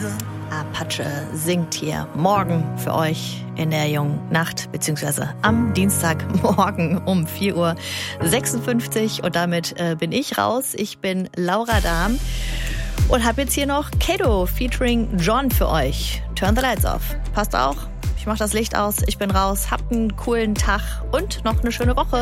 Apache singt hier morgen für euch in der jungen Nacht, beziehungsweise am Dienstagmorgen um 4:56 Uhr. Und damit bin ich raus. Ich bin Laura Dahm und habe jetzt hier noch Kato featuring John für euch. Turn the lights off. Passt auch. Ich mach das Licht aus. Ich bin raus. Habt einen coolen Tag und noch eine schöne Woche.